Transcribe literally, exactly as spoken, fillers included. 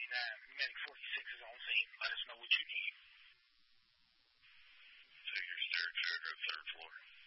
forty-nine. Medic forty-six is on scene. Let us know what you need. Take your stair checker, third floor.